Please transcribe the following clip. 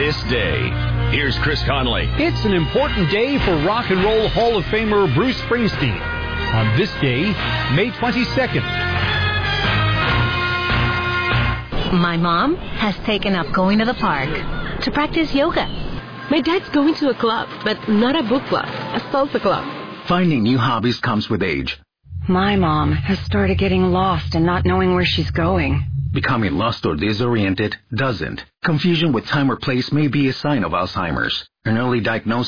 this day. Here's Chris Conley. It's an important day for Rock and Roll Hall of Famer Bruce Springsteen. On this day, May 22nd. My mom has taken up going to the park to practice yoga. My dad's going to a club, but not a book club, a salsa club. Finding new hobbies comes with age. My mom has started getting lost and not knowing where she's going. Becoming lost or disoriented doesn't. Confusion with time or place may be a sign of Alzheimer's. An early diagnosis